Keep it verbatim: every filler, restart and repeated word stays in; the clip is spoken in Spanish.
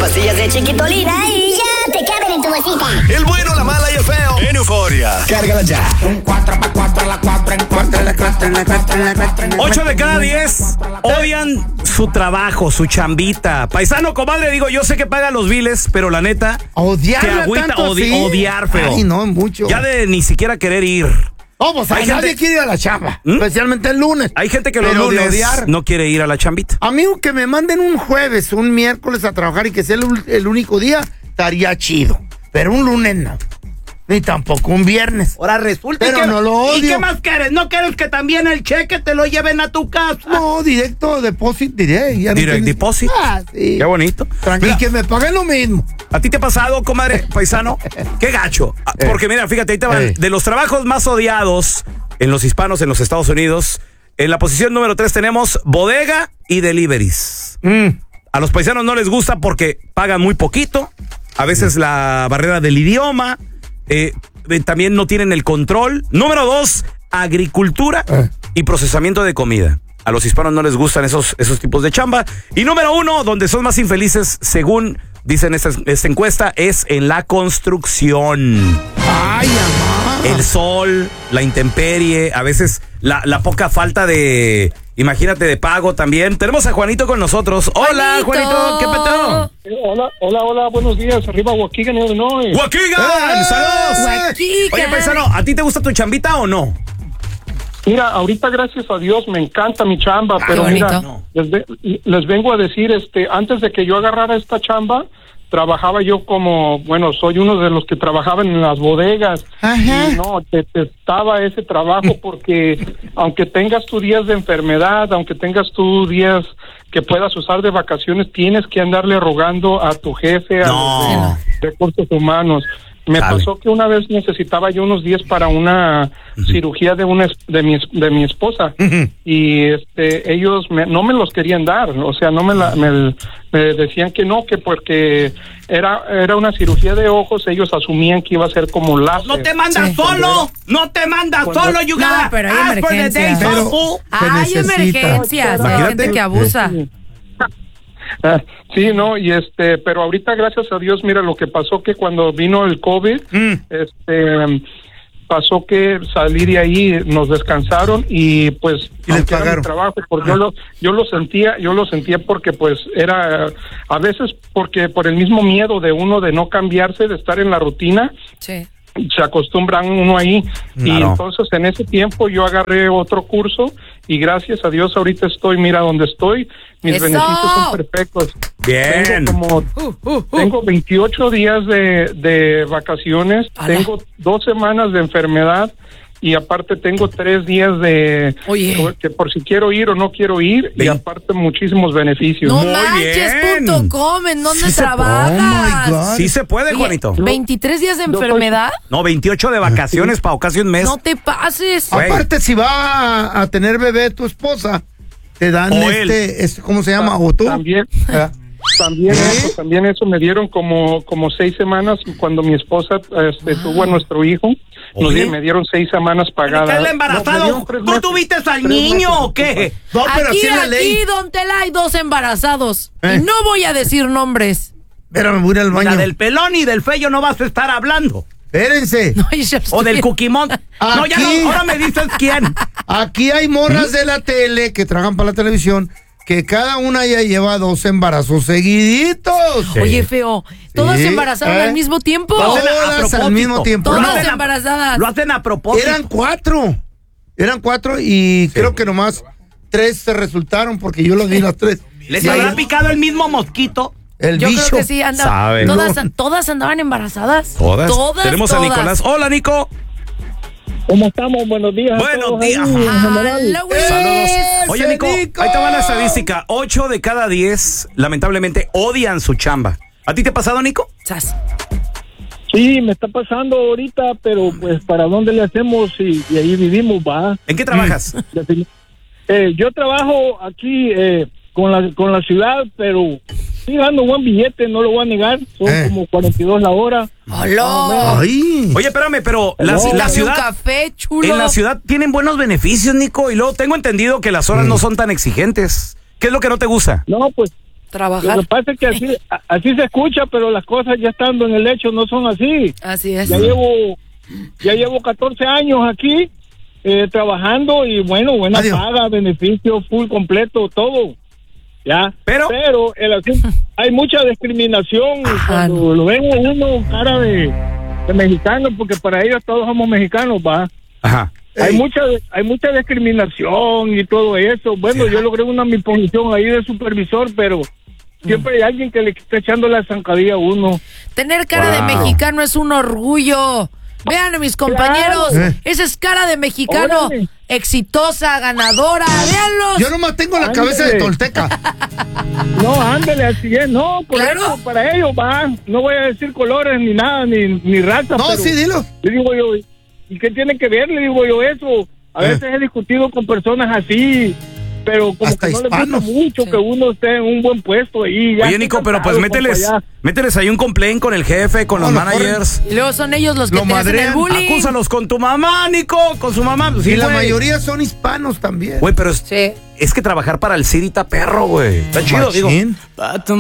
pastillas de Chiquitolina y ya te caben en tu bolsita. El bueno, la mala y el feo. En Euforia. Cárgala ya. Un cuatro para cuatro, la cuatro en cuatro, la cuatro en la cuatro en la cuatro. Ocho de cada diez odian su trabajo, su chambita. Paisano, comadre, digo, yo sé que paga los biles, pero la neta, Odiar te agüita odi- ¿sí? odiar, feo. Ay, no, mucho. Ya de ni siquiera querer ir. Oh, pues Hay nadie gente- quiere ir a la chamba, ¿Mm? especialmente el lunes. Hay gente que los Pero de lunes odiar. no quiere ir a la chambita. Amigo, que me manden un jueves, un miércoles a trabajar y que sea el, ul- el único día, estaría chido. Pero un lunes no. Ni tampoco un viernes. Ahora resulta Pero que no lo odio. ¿Y qué más quieres? ¿No quieres que también el cheque te lo lleven a tu casa? No, directo deposit, diré. Ya no Direct tienes- deposit. Ah, sí. Qué bonito. Tranquilo, Mira, que me paguen lo mismo. ¿a ti te ha pasado, comadre, paisano? Qué gacho. Ah, Eh. Porque mira, fíjate, ahí te van. Eh. De los trabajos más odiados en los hispanos en los Estados Unidos, en la posición número tres tenemos bodega y deliveries. Mm. A los paisanos no les gusta porque pagan muy poquito. A veces la barrera del idioma. Eh, eh, también no tienen el control. Número dos, agricultura Eh. y procesamiento de comida. A los hispanos no les gustan esos, esos tipos de chamba. Y número uno, donde son más infelices, según dicen esta, esta encuesta, es en la construcción. Ay, amá. El sol, la intemperie, a veces la, la poca falta de, imagínate, de pago también. Tenemos a Juanito con nosotros. Hola, Juanito, ¿qué peteo? Eh, Hola, hola, hola, buenos días. Arriba, Waukegan, Illinois. ¡Waukegan! ¡Eh! ¡Saludos! Waukegan. Oye, paisano, ¿a ti te gusta tu chambita o no? Mira, ahorita gracias a Dios me encanta mi chamba, pero bonito. mira, No. les, ve- les vengo a decir, este, antes de que yo agarrara esta chamba, trabajaba yo como, bueno, soy uno de los que trabajaban en las bodegas. Ajá. Y no, detestaba ese trabajo porque aunque tengas tus días de enfermedad, aunque tengas tus días que puedas usar de vacaciones, tienes que andarle rogando a tu jefe, a No. los de recursos humanos. Me Sabe. pasó que una vez necesitaba yo unos días para una cirugía de una es- de mi es- de mi esposa y este ellos me- no me los querían dar, o sea, no me, la, me me decían que no, que porque era era una cirugía de ojos, ellos asumían que iba a ser como láser. No te mandas Sí. solo, no te mandas Cuando- solo, you No, gotta pero hay ask for the emergencias. days Pero- off. Se Hay necesita. emergencias, hay Imagínate. gente que abusa. Sí. Ah, sí, no, y este, pero ahorita gracias a Dios, mira lo que pasó que cuando vino el COVID, Mm. este, pasó que salí de ahí, nos descansaron y pues Y les aunque era mi pagaron. trabajo, porque yo lo, yo lo sentía, yo lo sentía porque pues era, a veces porque por el mismo miedo de uno de no cambiarse, de estar en la rutina, Sí. se acostumbran uno ahí. Y Claro. entonces en ese tiempo yo agarré otro curso y gracias a Dios ahorita estoy, mira donde estoy, mis ¡Eso! beneficios son perfectos. Bien. Tengo como, Uh, uh, uh. tengo veintiocho días de, de vacaciones, Ala. tengo dos semanas de enfermedad y aparte tengo tres días de Oye. que por si quiero ir o no quiero ir y Vein- aparte muchísimos beneficios. No Muy manches bien. punto com, ¿en dónde Sí se- trabajas? Oh, my God. Sí se puede, Oye, Juanito. ¿veintitrés días de Yo soy- enfermedad? No, veintiocho de vacaciones para casi un mes. No te pases. Güey. Aparte, si va a, a tener bebé tu esposa, te dan O él. este, este, ¿cómo se llama? ¿O tú? También, Ah. también ¿Eh? eso, también eso me dieron como como seis semanas cuando mi esposa este, tuvo a nuestro hijo, nos Oye. di- me dieron seis semanas pagadas. ¿Estás No, me embarazado? dieron tres ¿Tú meses. tuviste al Tres niño meses. o qué? No, pero Aquí, así es la ley. aquí, don Tela, hay dos embarazados. Eh. Y no voy a decir nombres. Espérame, voy a ir al baño. Mira, del pelón y del feyo no vas a estar hablando. Espérense. No, yo O estoy- del cuquimón. No, ya Aquí. no, ahora me dices quién. Aquí hay morras ¿Mm? de la tele que trabajan para la televisión que cada una ya lleva dos embarazos seguiditos. Oye, feo, ¿todas Sí, se embarazaron ¿eh? al mismo tiempo? Lo hacen a Todas al propósito. mismo tiempo. Todas No, hacen a- embarazadas. Lo hacen a propósito. eran cuatro. Eran cuatro y creo que nomás tres se resultaron porque yo los vi las tres. ¿Les Y ahí- habrá picado el mismo mosquito? el Yo bicho. creo que sí, andaban. Saben. Todas, No. todas andaban embarazadas. Todas. Todas. Tenemos a todas. Nicolás. Hola, Nico. ¿Cómo estamos? Buenos días. a Buenos todos días. ahí, en general. Hello, güey. Saludos. Oye, Nico, Nico. ahí te va la estadística. Ocho de cada diez, lamentablemente, odian su chamba. ¿A ti te ha pasado, Nico? Sas. Sí, me está pasando ahorita, pero pues ¿para dónde le hacemos? Y, y ahí vivimos, va. ¿En qué trabajas? Eh, yo trabajo aquí eh, con la con la ciudad, pero sí dando buen billete, no lo voy a negar. Son Eh. como cuarenta y dos la hora. Hola. Ay. Oye, espérame, pero la, No. la Dame un ciudad... café, chulo. En la ciudad tienen buenos beneficios, Nico, y luego tengo entendido que las horas no son tan exigentes. ¿Qué es lo que no te gusta? No, pues trabajar. Lo que pasa es que así, a- así se escucha, pero las cosas ya estando en el hecho no son así. Así es. Ya llevo, ya llevo catorce años aquí eh, trabajando y bueno, buena Adiós. paga, beneficio full completo, todo. Ya. Pero- pero el asunto, hay mucha discriminación Ajá, cuando no. lo ven a uno cara de, de mexicano, porque para ellos todos somos mexicanos, va. Ajá. Hay Ey. mucha hay mucha discriminación y todo eso. Bueno, yo logré una mi posición ahí de supervisor, pero siempre hay alguien que le está echando la zancadilla a uno. Tener cara de Wow. mexicano es un orgullo. Vean a mis compañeros, Claro. esa es cara de mexicano, Órale. exitosa, ganadora, véanlos. Yo nomás tengo la cabeza de Ándale. tolteca. No, ándale, así es. No, por Claro. eso, para ellos va. No voy a decir colores ni nada, ni, ni raza. No, pero sí, dilo. Le digo yo, ¿y qué tiene que ver? Le digo yo eso. A Eh. veces he discutido con personas así, pero como Hasta que no les gusta hispanos. mucho Sí. que uno esté en un buen puesto ahí. Ya Oye, estoy Nico, pero pues cansado, mételes, compa, ya. mételes ahí un complaint con el jefe, con No, los lo managers. Y luego son ellos los que Lo te hacen el madrean. bullying. Acúsalos con tu mamá, Nico, con su mamá. Sí, y la güey. mayoría son hispanos también. Güey, pero es, Sí. es que trabajar para el City está perro, güey. Está chido, digo. Machín.